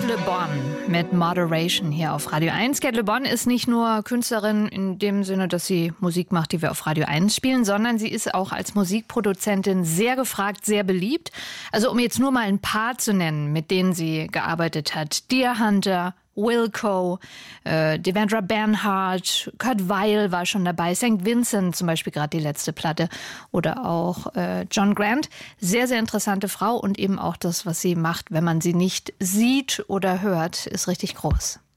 Cat Le Bon mit Moderation hier auf Radio 1. Cat Le Bon ist nicht nur Künstlerin in dem Sinne, dass sie Musik macht, die wir auf Radio 1 spielen, sondern sie ist auch als Musikproduzentin sehr gefragt, sehr beliebt. Also um jetzt nur mal ein paar zu nennen, mit denen sie gearbeitet hat. Deer Hunter, Wilco, Devendra Banhart, Kurt Weill war schon dabei, St. Vincent zum Beispiel gerade die letzte Platte oder auch John Grant. Sehr, sehr interessante Frau und eben auch das, was sie macht, wenn man sie nicht sieht oder hört, ist richtig groß.